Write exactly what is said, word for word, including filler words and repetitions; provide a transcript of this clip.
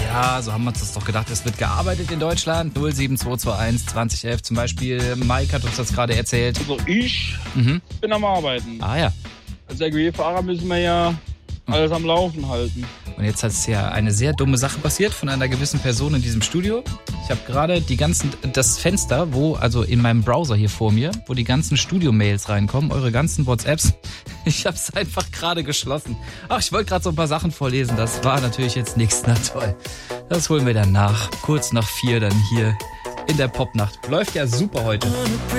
Ja, so haben wir uns das doch gedacht. Es wird gearbeitet in Deutschland. null sieben zwei zwei eins zwanzig elf zum Beispiel. Mike hat uns das gerade erzählt. Also ich Mhm. bin am Arbeiten. Ah ja. Als L K W-Fahrer müssen wir ja alles am Laufen halten. Und jetzt hat es ja eine sehr dumme Sache passiert von einer gewissen Person in diesem Studio. Ich habe gerade die ganzen, das Fenster, wo, also in meinem Browser hier vor mir, wo die ganzen Studio-Mails reinkommen, eure ganzen WhatsApps, ich habe es einfach gerade geschlossen. Ach, ich wollte gerade so ein paar Sachen vorlesen, das war natürlich jetzt nichts, na toll. Das holen wir dann nach, kurz nach vier dann hier in der Popnacht. Läuft ja super heute.